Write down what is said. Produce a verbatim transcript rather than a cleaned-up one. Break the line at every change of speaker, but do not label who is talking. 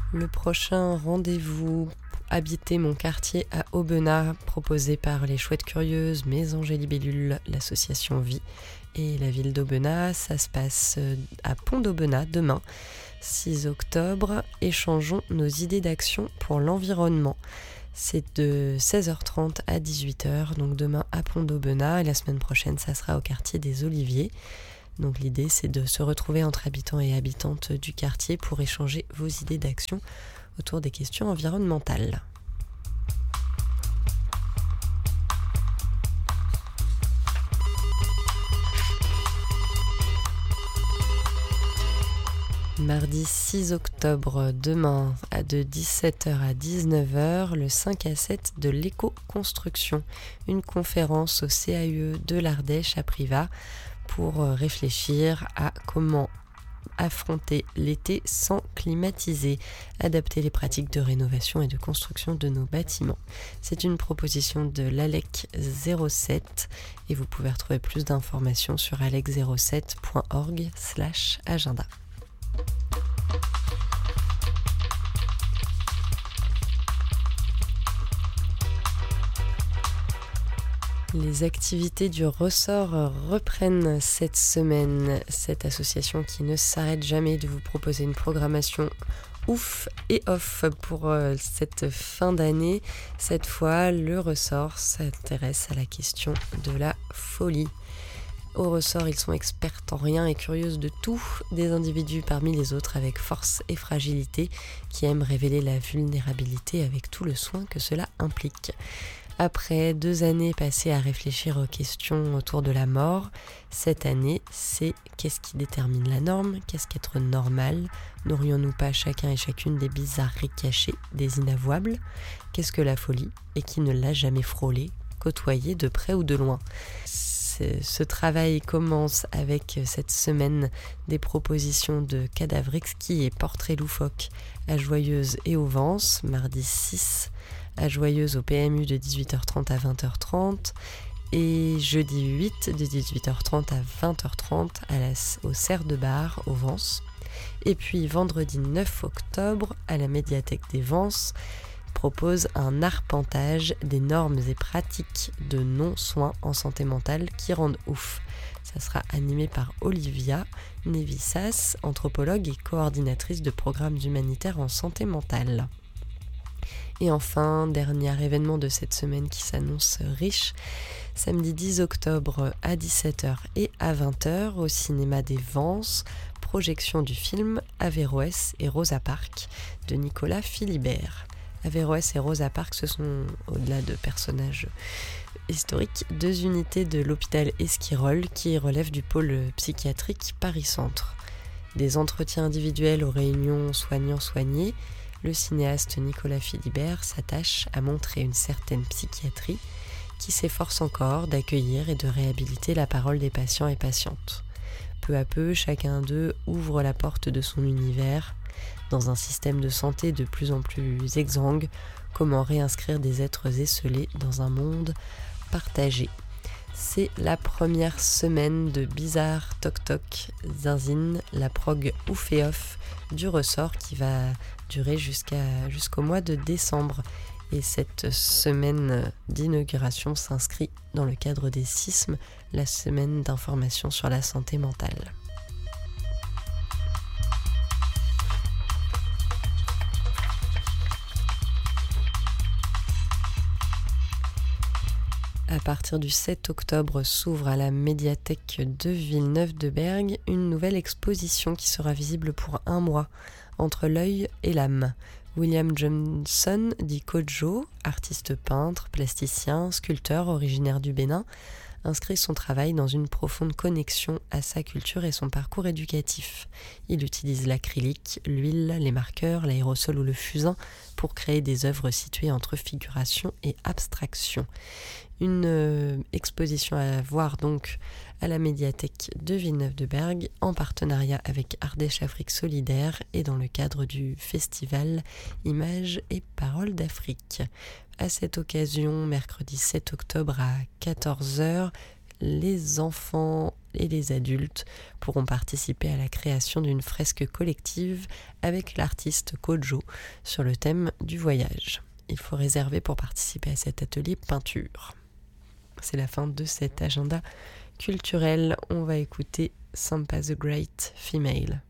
Le prochain rendez-vous Habiter mon quartier à Aubenas, proposé par les Chouettes Curieuses, Mésange et Libellule, l'association Vie et la ville d'Aubenas. Ça se passe à Pont d'Aubenas demain, six octobre. Échangeons nos idées d'action pour l'environnement. C'est de seize heures trente à dix-huit heures, donc demain à Pont d'Aubenas, et la semaine prochaine, ça sera au quartier des Oliviers. Donc l'idée, c'est de se retrouver entre habitants et habitantes du quartier pour échanger vos idées d'action autour des questions environnementales. Mardi six octobre, demain, de dix-sept heures à dix-neuf heures, le cinq à sept de l'éco-construction, une conférence au C A U E de l'Ardèche à Privas pour réfléchir à comment affronter l'été sans climatiser, adapter les pratiques de rénovation et de construction de nos bâtiments. C'est une proposition de l'Alec zéro sept et vous pouvez retrouver plus d'informations sur alec zéro sept point org slash agenda. Les activités du ressort reprennent cette semaine. Cette association qui ne s'arrête jamais de vous proposer une programmation ouf et off pour cette fin d'année. Cette fois, le ressort s'intéresse à la question de la folie. Au ressort, ils sont experts en rien et curieuses de tout, des individus parmi les autres avec force et fragilité qui aiment révéler la vulnérabilité avec tout le soin que cela implique. Après deux années passées à réfléchir aux questions autour de la mort, cette année, c'est qu'est-ce qui détermine la norme ? Qu'est-ce qu'être normal ? N'aurions-nous pas chacun et chacune des bizarreries cachées, des inavouables ? Qu'est-ce que la folie ? Et qui ne l'a jamais frôlée, côtoyée de près ou de loin ? Ce travail commence avec cette semaine des propositions de Cadavrix qui est portrait loufoque à Joyeuse et au Vence, mardi six à Joyeuse au P M U de dix-huit heures trente à vingt heures trente et jeudi huit de dix-huit heures trente à vingt heures trente à la, au Cerf de Bar au Vence. Et puis vendredi neuf octobre à la médiathèque des Vences propose un arpentage des normes et pratiques de non-soins en santé mentale qui rendent ouf. Ça sera animé par Olivia Nevissas, anthropologue et coordinatrice de programmes humanitaires en santé mentale. Et enfin, dernier événement de cette semaine qui s'annonce riche, samedi dix octobre à dix-sept heures et à vingt heures au cinéma des Vences, projection du film Averroès et Rosa Parks de Nicolas Philibert. Averroès et Rosa Parks, ce sont, au-delà de personnages historiques, deux unités de l'hôpital Esquirol qui relèvent du pôle psychiatrique Paris-Centre. Des entretiens individuels aux réunions soignants-soignés, le cinéaste Nicolas Philibert s'attache à montrer une certaine psychiatrie qui s'efforce encore d'accueillir et de réhabiliter la parole des patients et patientes. Peu à peu, chacun d'eux ouvre la porte de son univers. Dans un système de santé de plus en plus exsangue, comment réinscrire des êtres esseulés dans un monde partagé. C'est la première semaine de Bizarre Toc Toc Zinzine, la prog ouf et off du ressort qui va durer jusqu'à, jusqu'au mois de décembre. Et cette semaine d'inauguration s'inscrit dans le cadre des S I S M, la semaine d'information sur la santé mentale. À partir du sept octobre s'ouvre à la médiathèque de Villeneuve-de-Berg une nouvelle exposition qui sera visible pour un mois, Entre l'œil et l'âme. William Johnson, dit Kojo, artiste peintre, plasticien, sculpteur originaire du Bénin, inscrit son travail dans une profonde connexion à sa culture et son parcours éducatif. Il utilise l'acrylique, l'huile, les marqueurs, l'aérosol ou le fusain pour créer des œuvres situées entre figuration et abstraction. Une euh, exposition à voir donc à la médiathèque de Villeneuve-de-Berg en partenariat avec Ardèche Afrique Solidaire et dans le cadre du festival Images et Paroles d'Afrique. À cette occasion, mercredi sept octobre à quatorze heures, les enfants et les adultes pourront participer à la création d'une fresque collective avec l'artiste Kojo sur le thème du voyage. Il faut réserver pour participer à cet atelier peinture. C'est la fin de cet agenda culturel. On va écouter Sampa the Great Female.